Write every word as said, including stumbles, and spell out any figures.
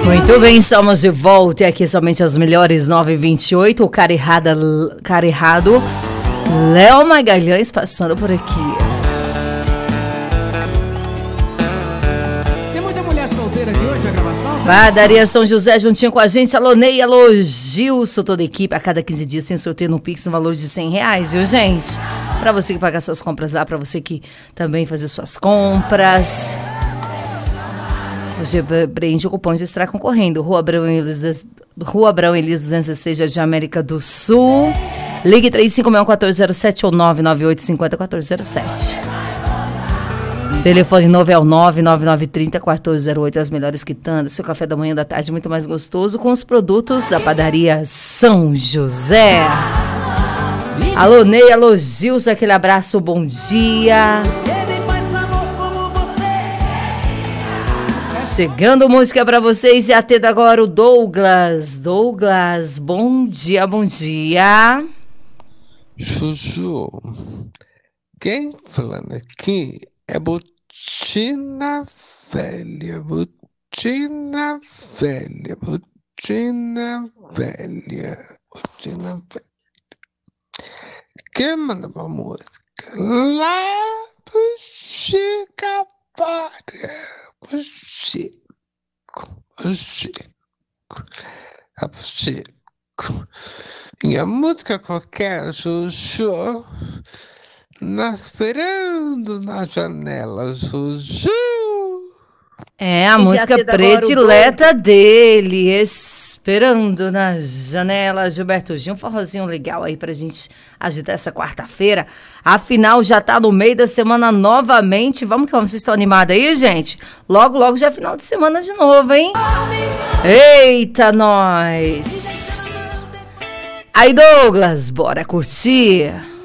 Muito bem, estamos de volta e aqui somente as melhores nove e vinte e oito. O cara, errada, cara errado, Léo Magalhães passando por aqui. Tem muita mulher solteira aqui hoje na gravação? Padaria São José juntinho com a gente. Alô Ney, alô Gilson, toda a equipe. A cada quinze dias tem sorteio no Pix no valor de cem reais, viu gente? Pra você que pagar suas compras lá, pra você que também fazer suas compras. Você preenche o cupom e estará concorrendo. Rua Abrão Elias, Rua Abrão Elias duzentos e seis, de América do Sul. Ligue três cinco seis um quatro zero sete ou nove nove oito cinco zero quatro zero sete. Telefone novo é o nove nove nove três zero quatro zero oito. As melhores quitandas. Seu café da manhã da tarde muito mais gostoso com os produtos da padaria São José. Alô Ney, alô Gilson, aquele abraço, bom dia. Chegando música pra vocês e atendo agora o Douglas. Douglas, bom dia, bom dia. Chuchu, quem falando aqui é botina velha, botina velha, botina velha, botina velha. Quem manda uma música lá pro Chica para. O Chico, o Chico, o Chico. E a música qualquer, Chuchu, na esperando na janela, Chuchu. É a música predileta dele, esperando na janela. Gilberto Gil, um forrozinho legal aí pra gente agitar essa quarta-feira. Afinal, já tá no meio da semana novamente. Vamos que vamos, vocês estão animados aí, gente? Logo, logo já é final de semana de novo, hein? Eita, nós! Aí, Douglas, bora curtir!